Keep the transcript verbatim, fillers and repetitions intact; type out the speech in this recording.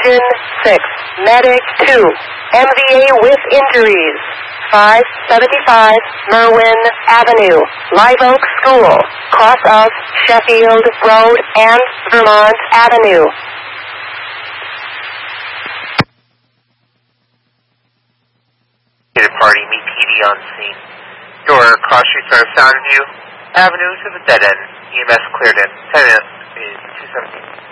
Engine six, Medic two, M V A with injuries, five seventy-five Merwin Avenue, Live Oak School, cross of Sheffield Road and Vermont Avenue. Party, meet P D on scene. Your cross streets are Soundview Avenue to the dead end. E M S cleared in. ten is two seventeen.